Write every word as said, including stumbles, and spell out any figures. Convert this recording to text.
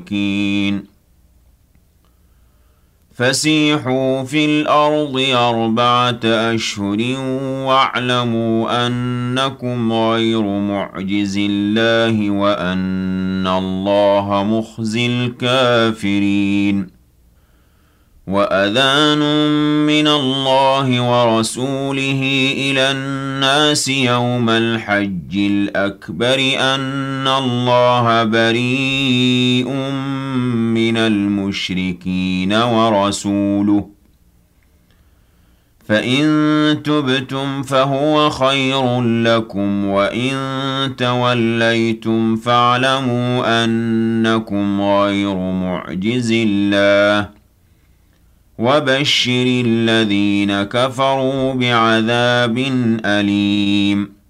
فسيحوا في الأرض أربعة أشهر واعلموا أنكم غير معجز الله وأن الله مخزي الكافرين. وأذان من الله ورسوله إلى الناس يوم الحج الأكبر أن الله بريء من المشركين ورسوله فإن تبتم فهو خير لكم وإن توليتم فاعلموا أنكم غير معجز الله وبشر الذين كفروا بعذاب أليم.